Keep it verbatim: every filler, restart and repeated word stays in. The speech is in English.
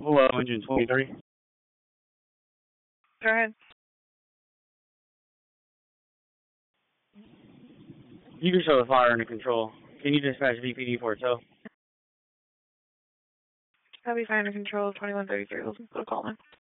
Hello, engine twenty-three. Go ahead. You can show the fire under control. Can you dispatch V P D for a tow? That'll be fine under control, twenty-one thirty-three. We'll call him.